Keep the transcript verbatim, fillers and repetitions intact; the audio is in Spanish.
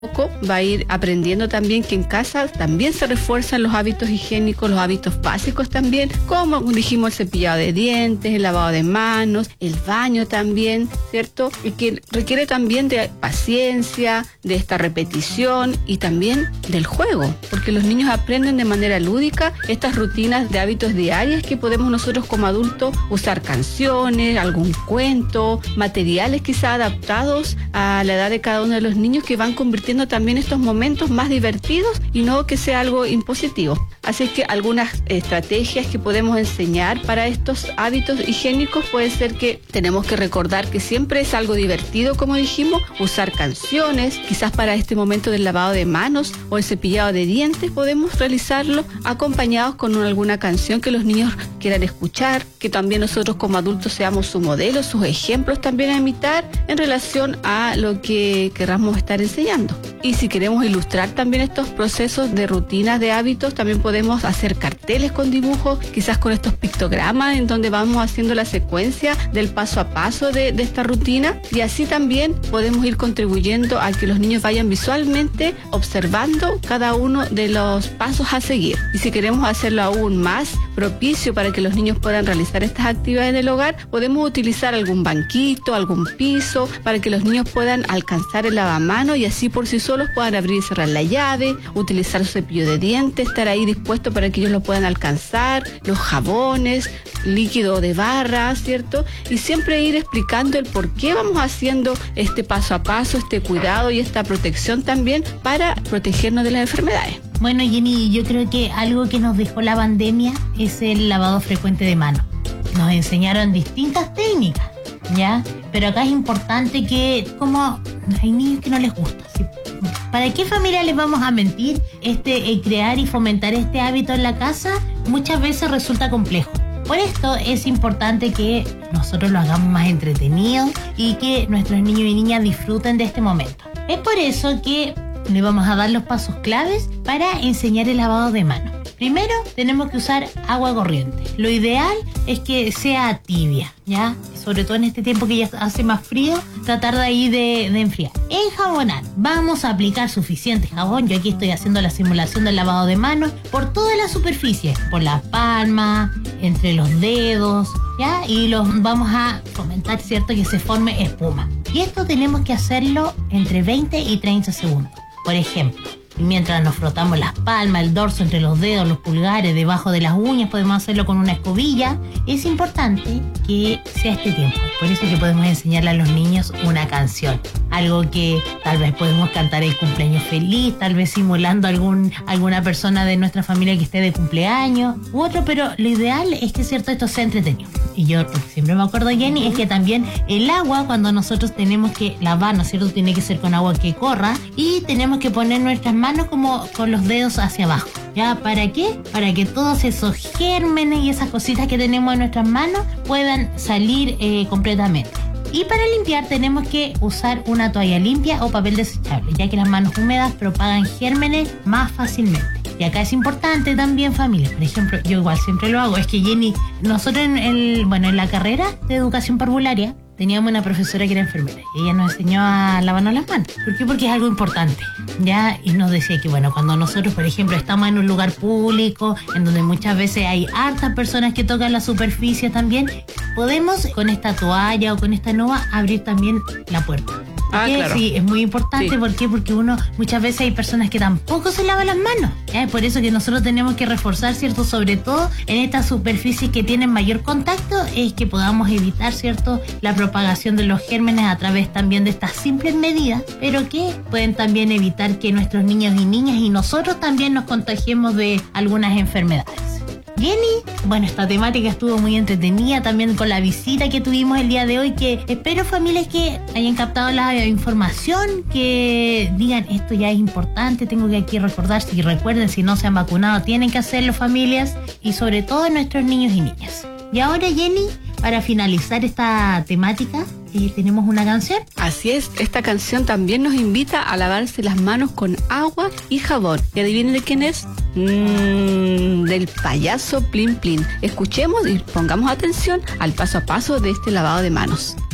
poco va a ir aprendiendo también que en casa también se refuerzan los hábitos higiénicos, los hábitos básicos también, como dijimos, el cepillado de dientes, el lavado de manos, el baño también, ¿cierto? Y que requiere también de paciencia, de esta repetición y también del juego, porque los niños aprenden de manera lúdica estas rutinas de hábitos diarios que podemos nosotros como adultos usar canciones, algún cuento, materiales quizá adaptados a la edad de cada uno de los niños que van convirtiendo también estos momentos más divertidos y no que sea algo impositivo. Así que algunas estrategias que podemos enseñar para estos hábitos higiénicos puede ser que tenemos que recordar que siempre es algo divertido, como dijimos, usar canciones, quizás para este momento del lavado de manos o el cepillado de dientes podemos realizarlo acompañados con alguna canción que los niños quieran escuchar, que también nosotros como adultos seamos su modelo, sus ejemplos también a imitar en relación a lo que queramos estar enseñando. Y si queremos ilustrar también estos procesos de rutinas, de hábitos, también podemos hacer carteles con dibujos, quizás con estos pictogramas en donde vamos haciendo la secuencia del paso a paso de, de esta rutina, y así también podemos ir contribuyendo a que los niños vayan visualmente observando cada uno de los pasos a seguir. Y si queremos hacerlo aún más propicio para que los niños puedan realizar estas actividades en el hogar, podemos utilizar algún banquito, algún piso, para que los niños puedan alcanzar el lavamanos y así por sí solos puedan abrir y cerrar la llave, utilizar su cepillo de dientes, estar ahí dispuesto para que ellos lo puedan alcanzar, los jabones, líquido de barra, ¿cierto? Y siempre ir explicando el por qué vamos haciendo este paso a paso, este cuidado y esta protección también para protegernos de las enfermedades. Bueno, Jenny, yo creo que algo que nos dejó la pandemia es el lavado frecuente de manos. Nos enseñaron distintas técnicas, ¿ya? Pero acá es importante que, como hay niños que no les gusta, ¿sí? ¿Para qué familia les vamos a mentir? Este, eh, crear y fomentar este hábito en la casa muchas veces resulta complejo. Por esto es importante que nosotros lo hagamos más entretenido y que nuestros niños y niñas disfruten de este momento. Es por eso que le vamos a dar los pasos claves para enseñar el lavado de manos. Primero, tenemos que usar agua corriente. Lo ideal es que sea tibia, ¿ya? Sobre todo en este tiempo que ya hace más frío, tratar de ahí de, de enfriar. Enjabonar. Vamos a aplicar suficiente jabón. Yo aquí estoy haciendo la simulación del lavado de manos por toda la superficie, por la palma, entre los dedos, ¿ya? Y los vamos a fomentar, ¿cierto?, que se forme espuma. Y esto tenemos que hacerlo entre veinte y treinta segundos. Por ejemplo, mientras nos frotamos las palmas, el dorso entre los dedos, los pulgares, debajo de las uñas, podemos hacerlo con una escobilla. Es importante que sea este tiempo. Por eso es que podemos enseñarle a los niños una canción. Algo que tal vez podemos cantar el cumpleaños feliz, tal vez simulando algún, alguna persona de nuestra familia que esté de cumpleaños u otro, pero lo ideal es que, cierto, esto sea entretenido. Y yo, porque siempre me acuerdo, Jenny, es que también el agua, cuando nosotros tenemos que lavarnos, ¿cierto?, tiene que ser con agua que corra y tenemos que poner nuestras manos como con los dedos hacia abajo. ¿Ya? ¿Para qué? Para que todos esos gérmenes y esas cositas que tenemos en nuestras manos puedan salir eh, completamente. Y para limpiar tenemos que usar una toalla limpia o papel desechable, ya que las manos húmedas propagan gérmenes más fácilmente. Y acá es importante también, familia. Por ejemplo, yo igual siempre lo hago. Es que Jenny, nosotros en el, bueno, en la carrera de educación parvularia teníamos una profesora que era enfermera y ella nos enseñó a lavarnos las manos. ¿Por qué? Porque es algo importante, ¿ya? Y nos decía que, bueno, cuando nosotros, por ejemplo, estamos en un lugar público, en donde muchas veces hay hartas personas que tocan la superficie también, podemos con esta toalla o con esta nova abrir también la puerta. Ah, claro. Sí, es muy importante. Sí. ¿Por qué? Porque uno, muchas veces hay personas que tampoco se lavan las manos, ¿ya? Es por eso que nosotros tenemos que reforzar, ¿cierto? Sobre todo en estas superficies que tienen mayor contacto, es que podamos evitar, ¿cierto?, la propagación de los gérmenes a través también de estas simples medidas, pero que pueden también evitar que nuestros niños y niñas y nosotros también nos contagiemos de algunas enfermedades. Jenny, bueno, esta temática estuvo muy entretenida también con la visita que tuvimos el día de hoy, que espero, familias, que hayan captado la información, que digan, esto ya es importante, tengo que aquí recordar, si recuerden, si no se han vacunado, tienen que hacerlo, familias, y sobre todo nuestros niños y niñas. Y ahora, Jenny, para finalizar esta temática, eh, tenemos una canción. Así es, esta canción también nos invita a lavarse las manos con agua y jabón. ¿Y adivinen de quién es? Mm, del payaso Plin Plin. Escuchemos y pongamos atención al paso a paso de este lavado de manos.